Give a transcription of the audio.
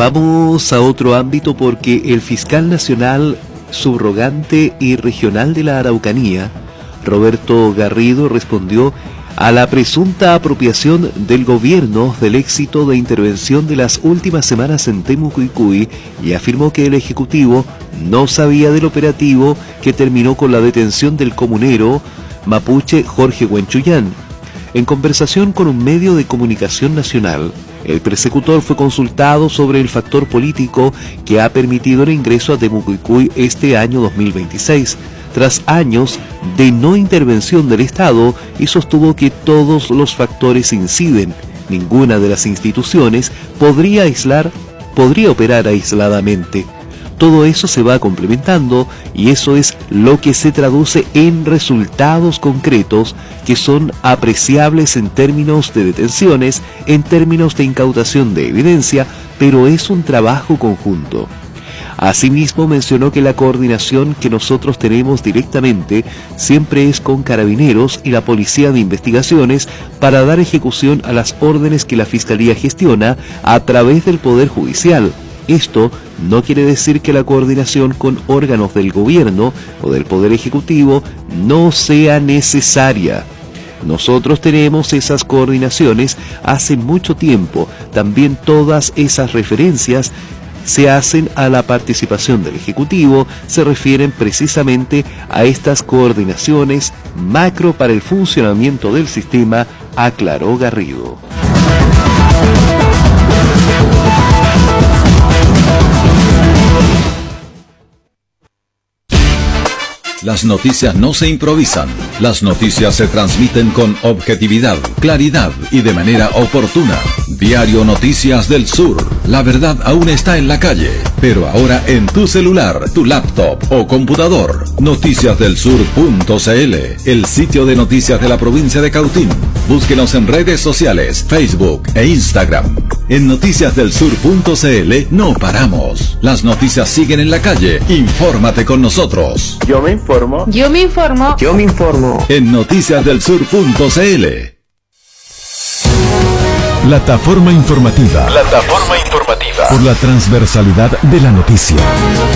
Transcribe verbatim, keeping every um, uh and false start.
Vamos a otro ámbito porque el fiscal nacional subrogante y regional de la Araucanía, Roberto Garrido, respondió a la presunta apropiación del gobierno del éxito de intervención de las últimas semanas en Temucuicui y afirmó que el Ejecutivo no sabía del operativo que terminó con la detención del comunero mapuche Jorge Huenchuyán. En conversación con un medio de comunicación nacional, el persecutor fue consultado sobre el factor político que ha permitido el ingreso a Temucuicui este año dos mil veintiséis, tras años de no intervención del Estado, y sostuvo que todos los factores inciden. Ninguna de las instituciones podría aislar, podría operar aisladamente. Todo eso se va complementando y eso es lo que se traduce en resultados concretos que son apreciables en términos de detenciones, en términos de incautación de evidencia, pero es un trabajo conjunto. Asimismo, mencionó que la coordinación que nosotros tenemos directamente siempre es con Carabineros y la Policía de Investigaciones para dar ejecución a las órdenes que la Fiscalía gestiona a través del Poder Judicial. Esto no quiere decir que la coordinación con órganos del gobierno o del Poder Ejecutivo no sea necesaria. Nosotros tenemos esas coordinaciones hace mucho tiempo. También todas esas referencias se hacen a la participación del Ejecutivo, se refieren precisamente a estas coordinaciones macro para el funcionamiento del sistema, aclaró Garrido. Las noticias no se improvisan. Las noticias se transmiten con objetividad, claridad y de manera oportuna. Diario Noticias del Sur. La verdad aún está en la calle, pero ahora en tu celular, tu laptop o computador. noticias del sur punto c l, el sitio de noticias de la provincia de Cautín. Búsquenos en redes sociales, Facebook e Instagram. En noticias del sur punto c l no paramos. Las noticias siguen en la calle. Infórmate con nosotros. Yo me informo. Yo me informo. Yo me informo. En noticias del sur punto c l. Plataforma informativa. Plataforma informativa. Por la transversalidad de la noticia.